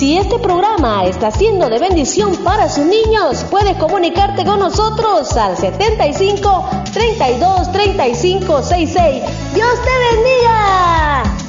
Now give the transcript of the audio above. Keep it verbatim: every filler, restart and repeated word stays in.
si este programa está siendo de bendición para sus niños, puedes comunicarte con nosotros al setenta y cinco, treinta y dos, treinta y cinco, sesenta y seis. ¡Dios te bendiga!